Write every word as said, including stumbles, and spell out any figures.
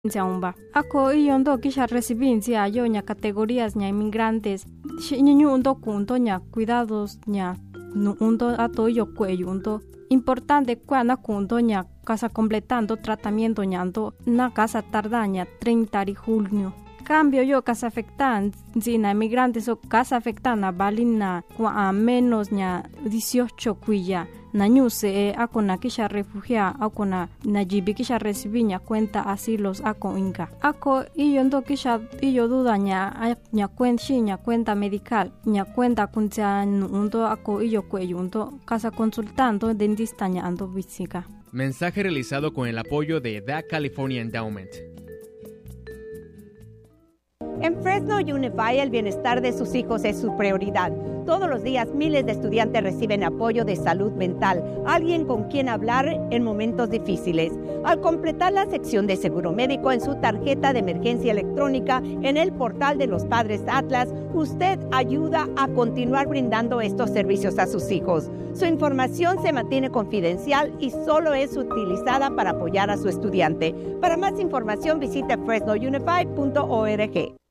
Njaumba. Ako iyondo kisha residencia yo nya categorías nya inmigrantes. Shiñu undo kunto nya cuidados nya no undo ato yo cuello importante cuana kunto nya casa completando tratamiento ñando na casa tardaña treinta de junio. Cambio yo casa afectan zina inmigrantes o casa afectana balina a menos nya dieciocho cuilla. Na ñuse e ako na kisha refugia ako na najibi kisha recibiña cuenta asilos ako inka. Ako iyo ndo kisha iyo duda nya nya cuenta nya cuenta medical nya cuenta kuncha ndo ako iyo cuello ndo casa consultando dentista nya ando visika. Mensaje realizado con el apoyo de The California Endowment. En Fresno Unified, el bienestar de sus hijos es su prioridad. Todos los días miles de estudiantes reciben apoyo de salud mental, alguien con quien hablar en momentos difíciles. Al completar la sección de seguro médico en su tarjeta de emergencia electrónica en el portal de los Padres Atlas, usted ayuda a continuar brindando estos servicios a sus hijos. Su información se mantiene confidencial y solo es utilizada para apoyar a su estudiante. Para más información visite fresno unified punto org.